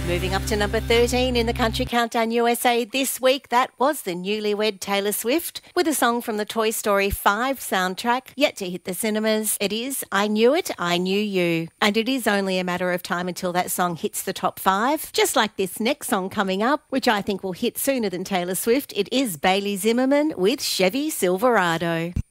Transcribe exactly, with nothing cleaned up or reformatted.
Moving up to number thirteen in the Country Countdown U S A this week, that was the newlywed Taylor Swift with a song from the Toy Story five soundtrack, yet to hit the cinemas. It is I Knew It, I Knew You. And it is only a matter of time until that song hits the top five. Just like this next song coming up, which I think will hit sooner than Taylor Swift. It is Bailey Zimmerman with Chevy Silverado.